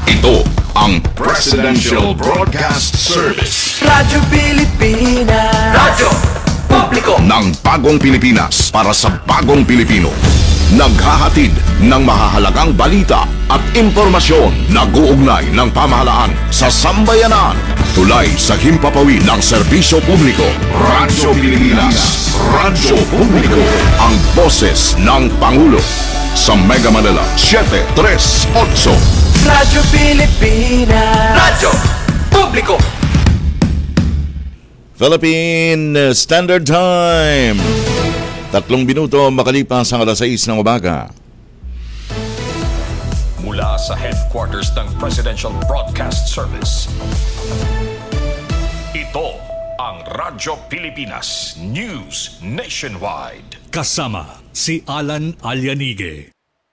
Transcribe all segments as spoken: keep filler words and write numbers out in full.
Ito ang Presidential Broadcast Service. Radyo Pilipinas. Radyo Publiko ng bagong Pilipinas para sa bagong Pilipino. Naghahatid ng mahahalagang balita at impormasyon na guugnay ng pamahalaan sa sambayanan. Tulay sa himpapawid ng serbisyo publiko. Radyo Pilipinas. Radyo Publiko. Ang boses ng Pangulo. Sa Mega Manila, seven three eight. Radyo Pilipinas. Radyo Publiko. Philippine Standard Time. Tatlong minuto makalipas ang alas sais ng umaga. Mula sa headquarters ng Presidential Broadcast Service. Ito ang Radyo Pilipinas News Nationwide. Kasama si Alan Alianige.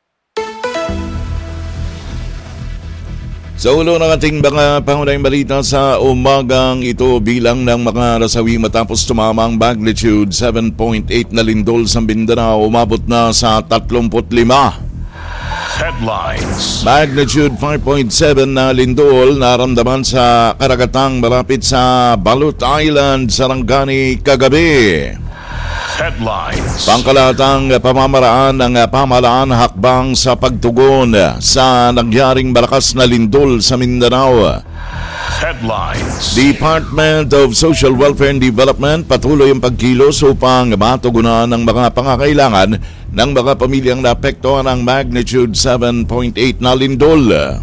Sa ulo ng ating mga pangunahing balita sa umagang ito, bilang ng mga nasawi matapos tumamang magnitude seven point eight na lindol sa Mindanao umabot na sa thirty-five. Headlines. Magnitude five point seven na lindol naramdaman sa karagatang malapit sa Balut Island, Sarangani kagabi. Headlines. Pangkalahatang pamamaraan ng pamahalaan hakbang sa pagtugon sa nangyaring malakas na lindol sa Mindanao. Headlines. Department of Social Welfare and Development patuloy ang pagkilos upang matugunan ng mga pangangailangan ng mga pamilyang naapektuhan ng magnitude seven point eight na lindol.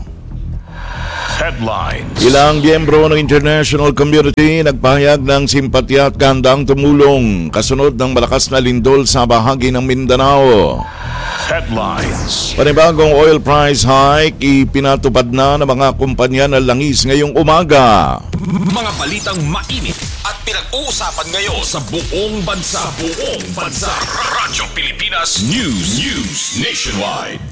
Headlines. Ilang miyembro ng international community nagpahayag ng simpatya at handang tumulong kasunod ng malakas na lindol sa bahagi ng Mindanao. Headlines. Panibagong oil price hike ipinatupad na ng mga kumpanya ng langis ngayong umaga. Mga balitang mainit at pinag-uusapan ngayon sa buong bansa. Sa buong bansa. Radyo Pilipinas News News Nationwide.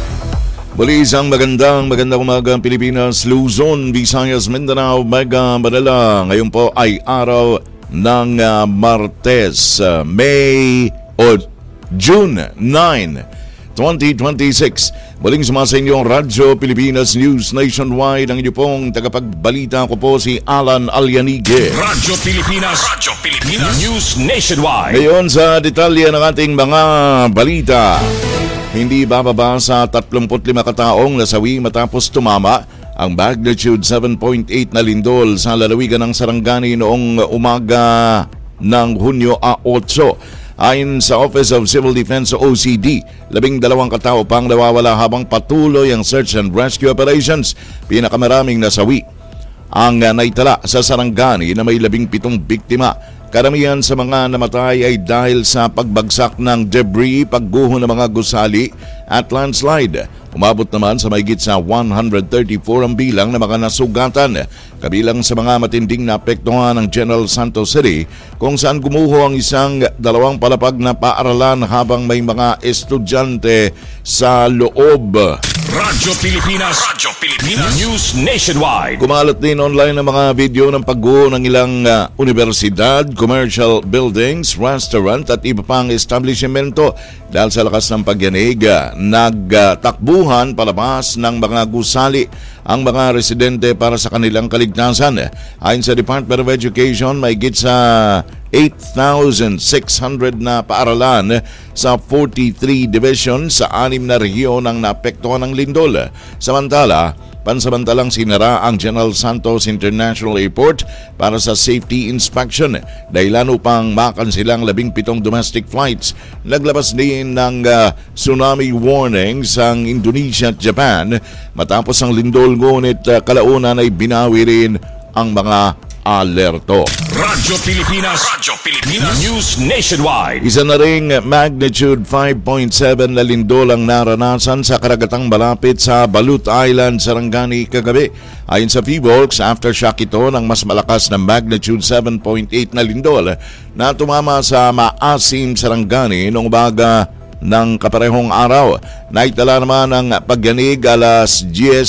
Muli isang magandang magandang umaga ang Pilipinas, Luzon, Visayas, Mindanao, Mega Manila. Ngayon po ay araw ng uh, Martes, uh, May o June ninth, twenty twenty-six. Muling sumasa inyo ang Radyo Pilipinas News Nationwide. Ang inyo pong tagapagbalita ko po si Alan Alianige. Radyo Pilipinas. Radyo Pilipinas News Nationwide. Ngayon sa detalye ng ating mga balita. Hindi bababa sa thirty-five kataong nasawi matapos tumama ang magnitude seven point eight na lindol sa lalawigan ng Sarangani noong umaga ng Hunyo eight. Ayon sa Office of Civil Defense o O C D, labing dalawang katao pang nawawala habang patuloy ang search and rescue operations. Pinakamaraming nasawi ang naitala sa Sarangani na may labing pitong biktima. Karamihan sa mga namatay ay dahil sa pagbagsak ng debris, pagguho ng mga gusali at landslide. Umabot naman sa mahigit sa one hundred thirty-four ang bilang ng mga nasugatan, kabilang sa mga matinding naapektuhan ng General Santos City kung saan gumuho ang isang dalawang palapag na paaralan habang may mga estudyante sa loob. Radyo Pilipinas. Radyo Pilipinas News Nationwide. Kumalat din online ang mga video ng pagguho ng ilang uh, universidad, commercial buildings, restaurant at iba pang establishmento dahil sa lakas ng pagyanig. Uh, nagtakbuhan uh, palabas ng mga gusali ang mga residente para sa kanilang kaligtasan. Ayon sa Department of Education, may higit sa eight thousand six hundred na paaralan sa forty-three divisions sa anim na rehiyon ang naapektuhan ng lindol. Samantala, pansamantalang sinara ang General Santos International Airport para sa safety inspection. Dahilan upang makansilang labing pitong domestic flights. Naglabas din ng uh, tsunami warnings ang Indonesia at Japan matapos ang lindol, ngunit uh, kalaunan ay binawi rin ang mga alerto. Radyo Pilipinas. Radyo Pilipinas News Nationwide. Isa na ring magnitude five point seven na lindol ang naranasan sa karagatang malapit sa Balut Island, Sarangani kagabi. Ayon sa PHIVOLCS, aftershock ito ng mas malakas na magnitude seven point eight na lindol na tumama sa Maasim, Sarangani noong umaga ng kaparehong araw. Naitala naman ang pagyanig alas ten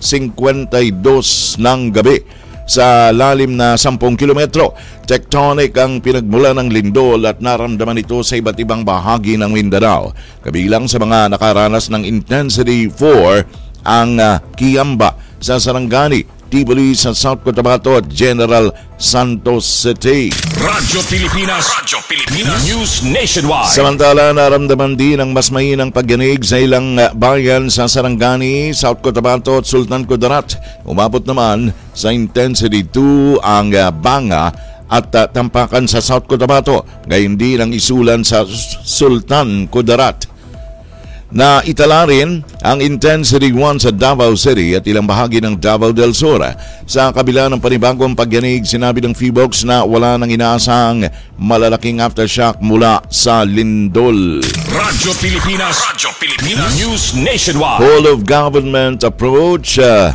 fifty-two ng gabi sa lalim na ten kilometro. Tectonic ang pinagmula ng lindol at naramdaman ito sa iba't ibang bahagi ng Mindanao. Kabilang sa mga nakaranas ng intensity four ang uh, Kiamba sa Sarangani, Tibuli sa South Cotabato at General Santos City. Radyo Pilipinas, Radyo Pilipinas, News Nationwide. Samantala, naramdaman din ang mas mainang pagyanig sa ilang bayan sa Sarangani, South Cotabato at Sultan Kudarat. Umabot naman sa intensity two ang uh, Banga at uh, Tampakan sa South Cotabato, gayon din ang isulan sa Sultan Kudarat. Na itala rin ang intensity one sa Davao City at ilang bahagi ng Davao del Sur. Sa kabila ng panibagong pagyanig, sinabi ng P H I V O X na wala nang inaasahang malalaking aftershock mula sa lindol. Radyo Pilipinas, Radyo Pilipinas, News Nationwide. Whole of government approach uh,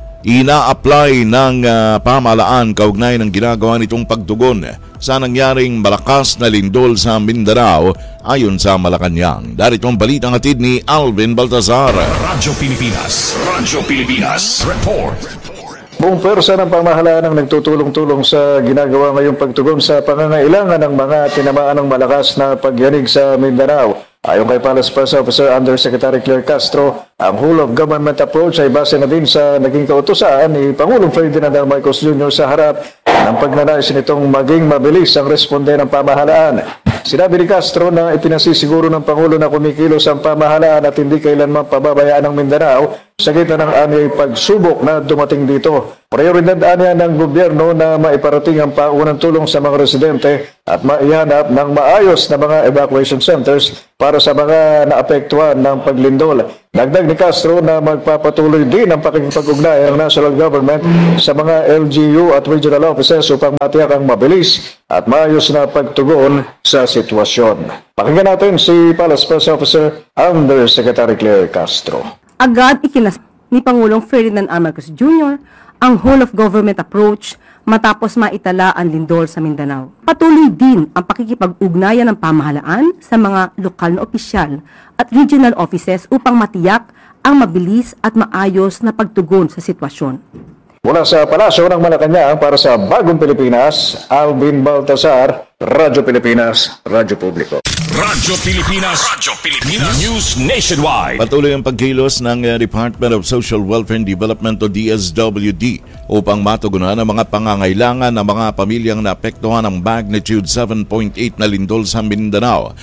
ina-apply ng uh, pamahalaan kaugnay ng ginagawa nitong pagtugon sa nangyaring malakas na lindol sa Mindanao ayon sa Malacanang. Darito ang balitang hatid ni Alvin Baltazar. Radyo Pilipinas, Radyo Pilipinas, Report. Buong pwersa ng pamahalaan ang nagtutulong-tulong sa ginagawa ngayong pagtugon sa pangangailangan ng mga tinamaan ng malakas na pagyanig sa Mindanao. Ayon kay Palace Press Officer Undersecretary Claire Castro, ang whole of government approach ay base na din sa naging kautusan ni Pangulong Ferdinand R. Marcos Junior sa harap ng pagnanais nitong maging mabilis ang responde ng pamahalaan. Sinabi ni Castro na ipinasisiguro ng Pangulo na kumikilos ang pamahalaan at hindi kailanman pababayaan ng Mindanao sa gitna ng anyay pagsubok na dumating dito. Prioridad anya ng gobyerno na maiparating ang paunang tulong sa mga residente at maihanap ng maayos na mga evacuation centers para sa mga naapektuhan ng paglindol. Dagdag ni Castro na magpapatuloy din ang pakikipag-ugnay ng national government sa mga L G U at regional offices upang matiyak ang mabilis at maayos na pagtugon sa sitwasyon. Pakinggan natin si Palace Press Officer Undersecretary Claire Castro. Agad ikinas ni Pangulong Ferdinand R. Marcos Junior ang whole of government approach matapos maitala ang lindol sa Mindanao. Patuloy din ang pakikipag-ugnayan ng pamahalaan sa mga lokal na opisyal at regional offices upang matiyak ang mabilis at maayos na pagtugon sa sitwasyon. Mula sa Palasyo ng Malacanang para sa Bagong Pilipinas, Alvin Baltazar, Radyo Pilipinas, Radyo Publiko. Radyo Pilipinas, Radyo Pilipinas, News Nationwide. Patuloy ang pagkilos ng uh, Department of Social Welfare and Development o D S W D upang matugunan ang mga pangangailangan ng mga pamilyang naapektuhan ng magnitude seven point eight na lindol sa Mindanao.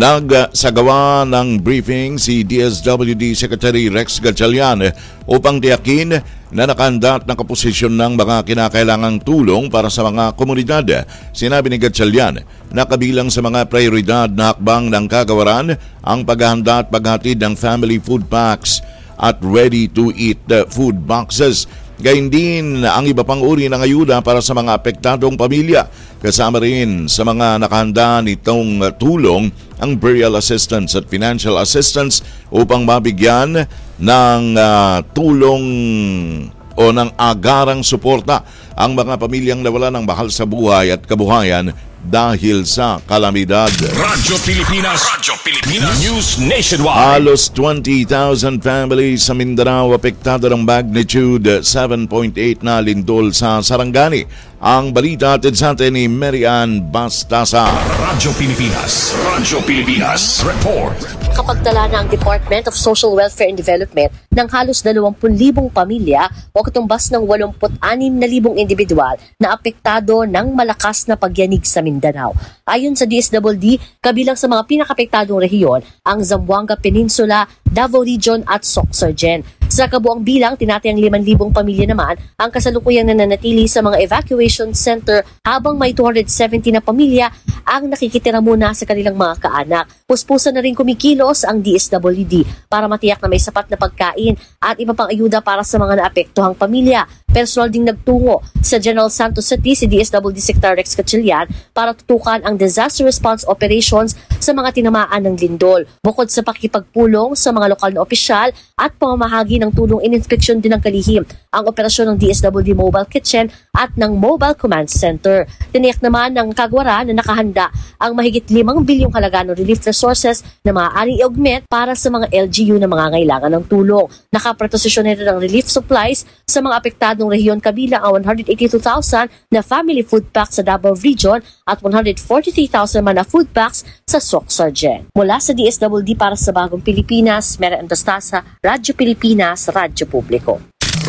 Nagsagawa ng briefing si D S W D Secretary Rex Gatchalian upang tiyakin na nakahanda at nakaposisyon ng mga kinakailangang tulong para sa mga komunidad. Sinabi ni Gatchalian na kabilang sa mga prioridad na hakbang ng kagawaran ang paghahanda at paghatid ng family food packs at ready-to-eat food boxes. Gayun din ang iba pang uri ng ayuda para sa mga apektadong pamilya. Kasama rin sa mga nakahanda nitong tulong ang burial assistance at financial assistance upang mabigyan ng uh, tulong o ng agarang suporta ang mga pamilyang nawala ng mahal sa buhay at kabuhayan dahil sa kalamidad. Radyo Pilipinas, Radyo Pilipinas, News Nationwide. Halos twenty thousand families sa Mindanao apektado ng magnitude seven point eight na lindol sa Sarangani. Ang balita atin sa atin ni Marian Bastasa. Radyo Pilipinas, Radyo Pilipinas, Report. Kapagtala na ang Department of Social Welfare and Development ng halos dalawampu't libong pamilya o katumbas ng walumpu't anim na libong individual na apektado ng malakas na pagyanig sa Mindanao. Ayon sa D S W D, kabilang sa mga pinakapektadong rehiyon ang Zamboanga Peninsula, Davao Region at Sorsogon. Sa kabuang bilang, tinatayang limang libong pamilya naman ang kasalukuyang nananatili sa mga evacuation center habang may two hundred seventy na pamilya ang nakikitira muna sa kanilang mga kaanak. Puspusan na rin kumikilos ang D S W D para matiyak na may sapat na pagkain at iba pang ayuda para sa mga naapektuhang pamilya. Personal ding nagtungo sa General Santos City si D S W D Secretary Rex Gatchalian para tutukan ang disaster response operations sa mga tinamaan ng lindol. Bukod sa pakikipagpulong sa mga lokal na opisyal at pamamahagi ng tulong in-inspeksyon din ng kalihim ang operasyon ng D S W D Mobile Kitchen at ng Mobile Command Center. Tiniyak naman ng kagwara na nakahanda ang mahigit limang bilyong halaga ng relief resources na maaaring i-augment para sa mga L G U na mangangailangan ng tulong. Nakaprotosisyon na rin ang relief supplies sa mga apektadong rehiyon kabilang ang one hundred eighty-two thousand na family food packs sa Davao Region at one hundred forty-three thousand man na food packs sa Sorsogon. Mula sa D S W D para sa Bagong Pilipinas, Marian Bastasa, Radyo Pilipinas, Radyo Publiko.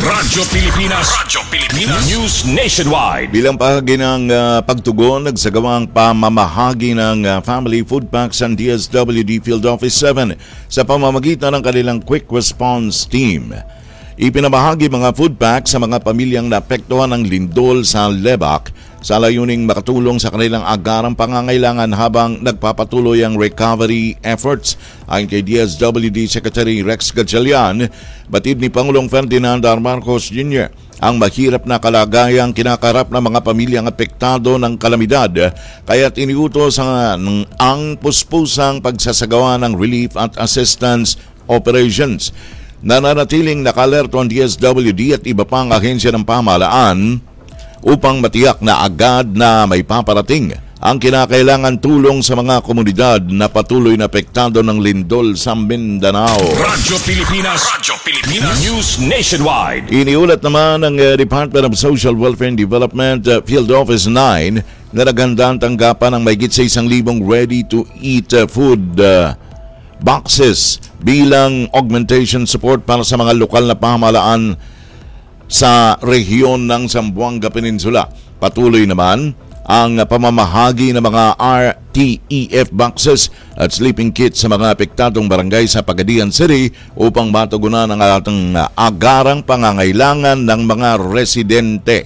Radyo Pilipinas. Radyo Pilipinas. News Nationwide. Bilang bahagi ng uh, pagtugon, nagsagawang pamamahagi ng uh, Family Food Packs ang D S W D Field Office seven sa pamamagitan ng kanilang Quick Response Team. Ipinamahagi mga food packs sa mga pamilyang naapektuhan ng lindol sa Lebac sa layuning makatulong sa kanilang agarang pangangailangan habang nagpapatuloy ang recovery efforts. Ayon kay D S W D Secretary Rex Gatchalian, batid ni Pangulong Ferdinand R. Marcos Junior ang mahirap na kalagayang kinakarap ng mga pamilyang apektado ng kalamidad, kaya't iniutos ang, ang puspusang pagsasagawa ng relief at assistance operations. Nananatiling nakalerto ang D S W D at iba pang ahensya ng pamahalaan upang matiyak na agad na may paparating ang kinakailangan tulong sa mga komunidad na patuloy na apektado ng lindol sa Mindanao. Radyo Pilipinas. Radyo Pilipinas. News Nationwide. Iniulat naman ng uh, Department of Social Welfare and Development uh, Field Office nine na nagandang tanggapan ng mahigit sa isang libong ready-to-eat uh, food uh, boxes bilang augmentation support para sa mga lokal na pamahalaan sa rehiyon ng Zamboanga Peninsula. Patuloy naman ang pamamahagi ng mga R T E F boxes at sleeping kits sa mga apektadong barangay sa Pagadian City upang matugunan ang ating agarang pangangailangan ng mga residente.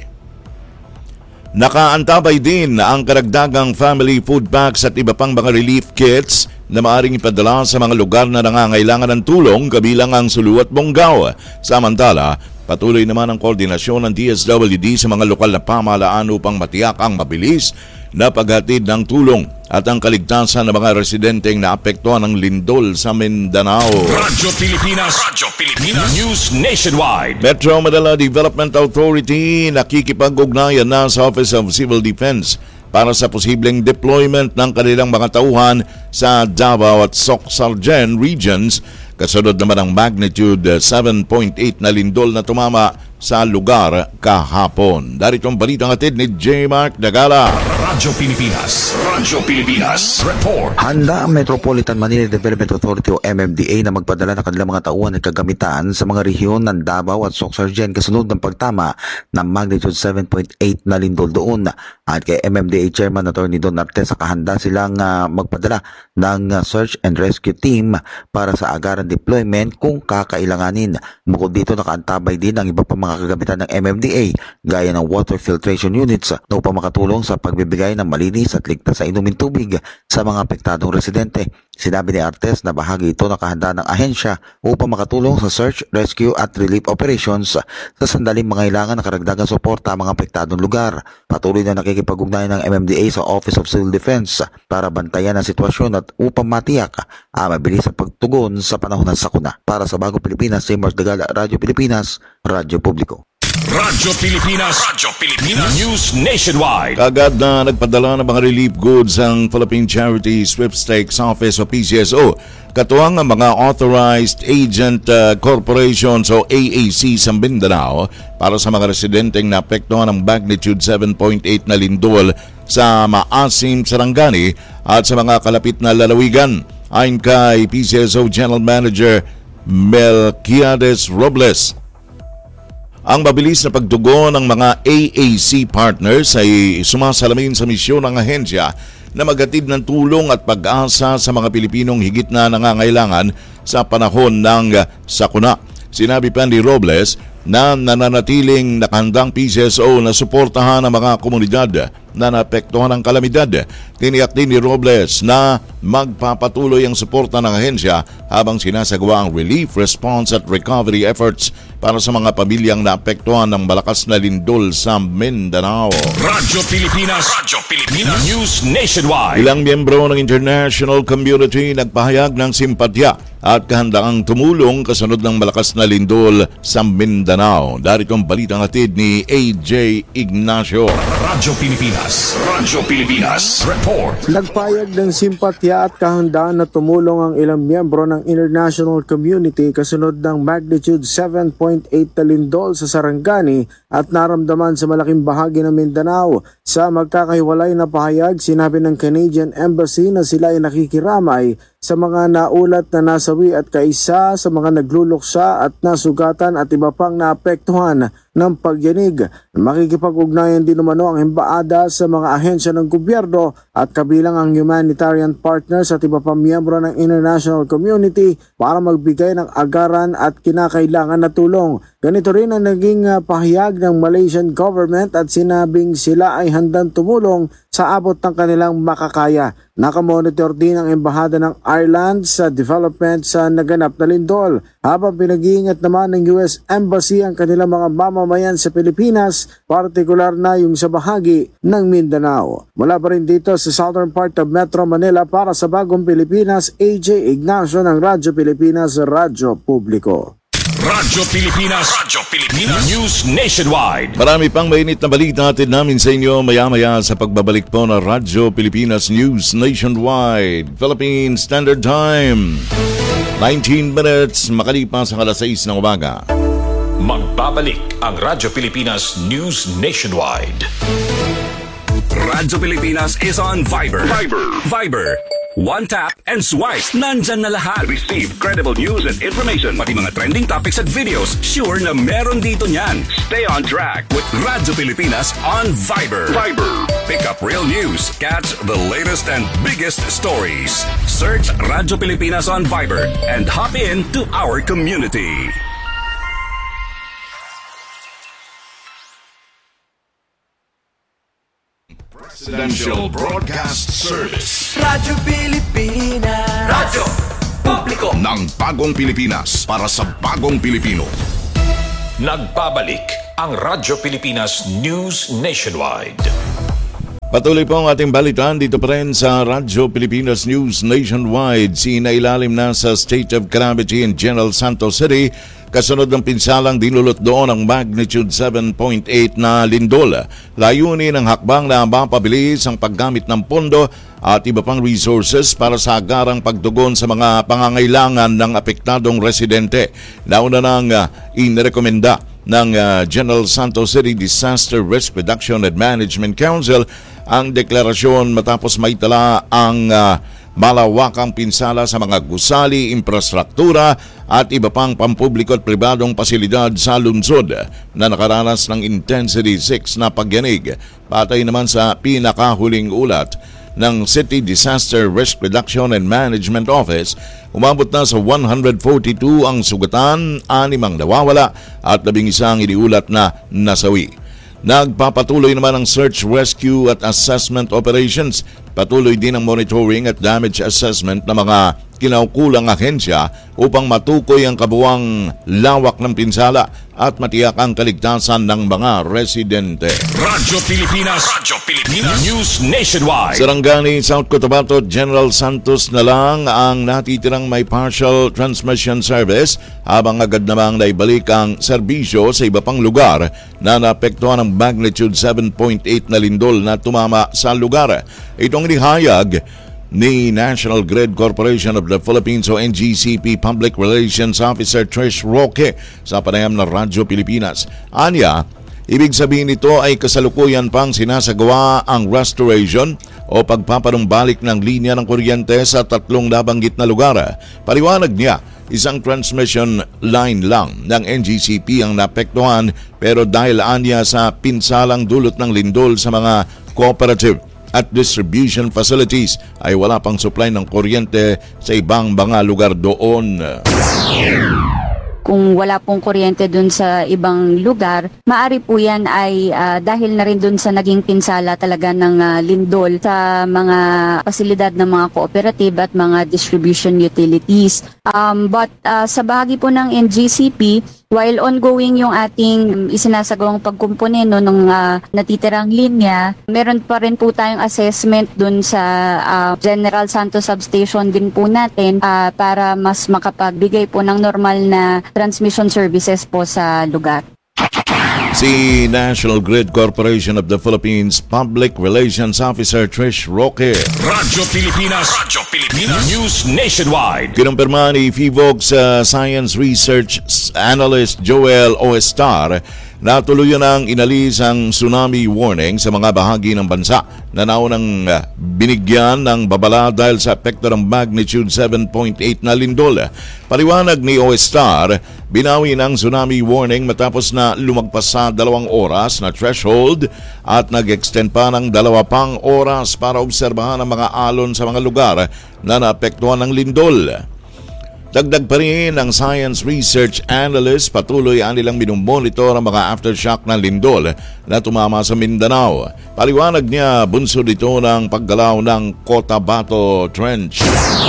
Nakaantabay din ang karagdagang family food packs at iba pang mga relief kits na maaaring ipadala sa mga lugar na nangangailangan ng tulong kabilang ang Sulu at Bonggao. Samantala, patuloy naman ang koordinasyon ng D S W D sa mga lokal na pamahalaan upang matiyak ang mabilis na paghatid ng tulong at ang kaligtasan ng mga residenteng naapektuhan ng lindol sa Mindanao. Radyo Pilipinas. Radyo Pilipinas. News Nationwide. Metro Manila Development Authority nakikipag-ugnayan na sa Office of Civil Defense para sa posibleng deployment ng kanilang mga tauhan sa Davao at Soc-Sargen regions kasunod naman ang magnitude seven point eight na lindol na tumama sa lugar kahapon. Darito ang balitang atid ni J. Mark Dagala. Radyo Pilipinas. Radyo Pilipinas. Report. Handa ang Metropolitan Manila Development Authority o M M D A na magpadala ng kanilang mga tauhan at kagamitan sa mga rehiyon ng Davao at Soc-Sargen kasunod ng pagtama ng magnitude seven point eight na lindol doon. At kay M M D A Chairman Attorney Don Artes, kahanda silang uh, magpadala ng uh, search and rescue team para sa agaran deployment kung kakailanganin. Bukod dito, nakaantabay din ang iba pa mga kagamitan ng M M D A gaya ng water filtration units na upang makatulong sa pagbibigay ng malinis at ligtas sa inumin tubig sa mga apektadong residente. Sinabi ni Artes na bahagi ito nakahanda ng ahensya upang makatulong sa search, rescue at relief operations sa sandaling mangailangan ng karagdagang suporta sa mga apektadong lugar. Patuloy na nakikipag-ugnayan ng M M D A sa Office of Civil Defense para bantayan ang sitwasyon at upang matiyak ang mabilis sa pagtugon sa panahon ng sakuna. Para sa Bagong Pilipinas, J. Mark Dagala, Radyo Pilipinas, Radyo Publiko. Radyo Pilipinas. Radyo Pilipinas. News Nationwide. Kagad na nagpadala ng mga relief goods ang Philippine Charity Sweepstakes Office o P C S O. Katuwang ang mga Authorized Agent uh, Corporations o A A C sa Mindanao para sa mga residenteng naapektuhan ng magnitude seven point eight na lindol sa Maasim, Sarangani at sa mga kalapit na lalawigan. Ayon kay P C S O General Manager Melquiades Robles, ang mabilis na pagtugon ng mga A A C partners ay sumasalamin sa misyon ng ahensya na maghatid ng tulong at pag-asa sa mga Pilipinong higit na nangangailangan sa panahon ng sakuna. Sinabi pa ni Robles na nananatiling nakahandang P C S O na suportahan ang mga komunidad na naapektuhan ng kalamidad. Tiniyak din ni Robles na magpapatuloy ang suporta ng ahensya habang sinasagawa ang relief, response at recovery efforts para sa mga pamilyang naapektuhan ng malakas na lindol sa Mindanao. Radyo Pilipinas. Radyo Pilipinas. News Nationwide. Ilang miyembro ng international community nagpahayag ng simpatya at kahandaang tumulong kasunod ng malakas na lindol sa Mindanao. Darito ang balitang hatid ni A J Ignacio. Radyo Pilipinas. Radyo Pilipinas. Report. Nagpayag ng simpatya Sigaya at kahandaan na tumulong ang ilang miyembro ng international community kasunod ng magnitude seven point eight na lindol sa Sarangani at naramdaman sa malaking bahagi ng Mindanao. Sa magkakahiwalay na pahayag, sinabi ng Canadian Embassy na sila ay nakikiramay sa mga naulat na nasawi at kaisa sa mga nagluluksa at nasugatan at iba pang naapektuhan ng pagyanig. Makikipag-ugnayan din umano ang embaada sa mga ahensya ng gobyerno at kabilang ang humanitarian partners at iba pang miyembro ng international community para magbigay ng agaran at kinakailangan na tulong. Ganito rin ang naging uh, pahayag ng Malaysian government at sinabing sila ay handang tumulong sa abot ng kanilang makakaya. Nakamonitor din ang embahada ng Ireland sa development sa naganap na lindol, habang pinag-iingat naman ng U S Embassy ang kanilang mga mamamayan sa Pilipinas, partikular na yung sa bahagi ng Mindanao. Mula pa rin dito sa southern part of Metro Manila para sa Bagong Pilipinas, A J Ignacio ng Radyo Pilipinas, Radyo Publiko. Radyo Pilipinas, Radyo Pilipinas News Nationwide. Marami pang mainit na balita natin namin sa inyo maya-maya sa pagbabalik po ng Radyo Pilipinas News Nationwide. Philippine Standard Time, nineteen minutes makalipas ang alas sais ng umaga. Magbabalik ang Radyo Pilipinas News Nationwide. Radyo Pilipinas is on Viber. Viber. Viber. One tap and swipe. Nandyan na lahat. Receive credible news and information. Pati mga trending topics at videos. Sure na meron dito niyan. Stay on track with Radyo Pilipinas on Viber. Viber. Pick up real news. Catch the latest and biggest stories. Search Radyo Pilipinas on Viber and hop in to our community. Presidential Broadcast Service. Radyo Pilipinas. Radyo Publiko ng Bagong Pilipinas para sa Bagong Pilipino. Nagbabalik ang Radyo Pilipinas News Nationwide. Patuloy po ang ating balitaan dito pa rin sa Radyo Pilipinas News Nationwide. Sinailalim na sa State of Calamity in General Santos City kasunod ng pinsalang dinulot doon ang magnitude seven point eight na lindol. Layunin ng hakbang na mapabilis ang paggamit ng pondo at iba pang resources para sa agarang pagtugon sa mga pangangailangan ng apektadong residente. Nauna nang uh, inirekomenda ng uh, General Santos City Disaster Risk Reduction and Management Council ang deklarasyon matapos maitala ang uh, malawakang pinsala sa mga gusali, infrastruktura at iba pang pampubliko at pribadong pasilidad sa lungsod na nakaranas ng intensity six na pagyanig. Patay naman sa pinakahuling ulat ng City Disaster Risk Reduction and Management Office, umabot na sa one hundred forty-two ang sugatan, anim ang nawawala at labing isang iniulat na nasawi. Nagpapatuloy naman ang search, rescue at assessment operations. Patuloy din ang monitoring at damage assessment ng mga kinaukulang ahensya upang matukoy ang kabuwang lawak ng pinsala at matiyak ang kaligtasan ng mga residente. Radyo Pilipinas, Radyo Pilipinas News Nationwide. Sarangani, South Cotabato, General Santos na lang ang natitirang may partial transmission service habang agad namang naibalik ang serbisyo sa iba pang lugar na naapektuhan ng magnitude seven point eight na lindol na tumama sa lugar. Itong inihayag ni National Grid Corporation of the Philippines o N G C P Public Relations Officer Trish Roque sa panayam ng Radyo Pilipinas. Anya, ibig sabihin nito ay kasalukuyan pang sinasagawa ang restoration o pagpapanumbalik ng linya ng kuryente sa tatlong nabanggit na lugar. Paliwanag niya, isang transmission line lang ng N G C P ang napektuhan pero dahil anya sa pinsalang dulot ng lindol sa mga cooperative at distribution facilities ay wala pang supply ng kuryente sa ibang mga lugar doon. Kung wala pong kuryente dun sa ibang lugar, maari po yan ay uh, dahil na rin dun sa naging pinsala talaga ng uh, lindol sa mga pasilidad ng mga cooperative at mga distribution utilities. Um, but uh, sa bahagi po ng N G C P, while ongoing yung ating isinasagawang pagkumpone no, ng uh, natitirang linya, meron pa rin po tayong assessment dun sa uh, General Santos Substation din po natin uh, para mas makapagbigay po ng normal na transmission services po sa lugar. Si National Grid Corporation of the Philippines Public Relations Officer Trish Roque Radyo Pilipinas. Radyo Pilipinas. News Nationwide. kinumpirma ni FIVOG sa Science Research Analyst Joel Oestar na tuluyan ang inalis ang tsunami warning sa mga bahagi ng bansa na naunang uh, binigyan ng babala dahil sa epekto ng magnitude seven point eight na lindol. Paliwanag ni Oestar, binawi ng tsunami warning matapos na lumagpas sa dalawang oras na threshold at nag-extend pa ng dalawa pang oras para obserbahan ang mga alon sa mga lugar na naapektuhan ng lindol. Dagdag pa rin ang Science Research Analyst, patuloy ang nilang minumonitor ang mga aftershock ng lindol na tumama sa Mindanao. Paliwanag niya, bunsod ito ng paggalaw ng Cotabato Trench.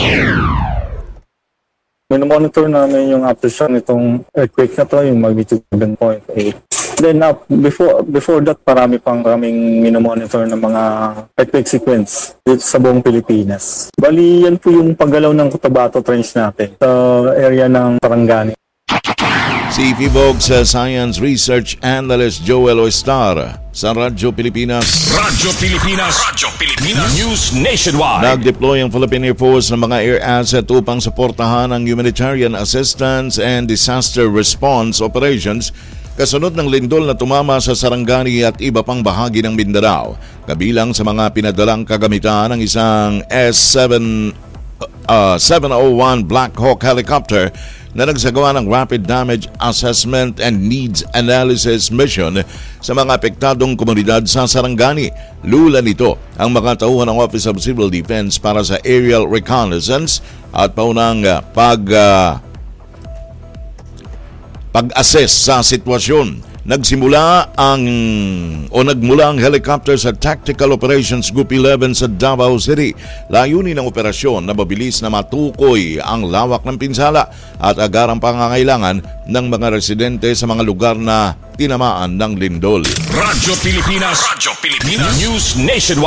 Minomonitor namin yung aftershock nitong earthquake na to, yung magnitude seven point eight. Then uh, before before that, parami pang kaming minomonitor ng mga earthquake sequence dito sa buong Pilipinas. Bali, yan po yung paggalaw ng Cotabato Trench natin sa area ng Sarangani. Si FIVOG sa Science Research Analyst Joel Oestar sa Radyo Pilipinas. Radyo Pilipinas. Radyo Pilipinas. News Nationwide. Nag-deploy ang Philippine Air Force ng mga air asset upang suportahan ang humanitarian assistance and disaster response operations kasunod ng lindol na tumama sa Sarangani at iba pang bahagi ng Mindanao. Kabilang sa mga pinadalang kagamitan ng isang S seven oh one Black Hawk helicopter na nagsagawa ng Rapid Damage Assessment and Needs Analysis Mission sa mga apektadong komunidad sa Sarangani. Lula nito ang makatauhan ng Office of Civil Defense para sa aerial reconnaissance at paunang uh, pag uh, pag-assess sa sitwasyon. Nagsimula ang o nagmula ang helicopter sa Tactical Operations Group eleven sa Davao City. Layunin ng operasyon na mabilis na matukoy ang lawak ng pinsala at agarang pangangailangan ng mga residente sa mga lugar na tinamaan ng lindol. Radyo Pilipinas. Radyo Pilipinas. News Nationwide.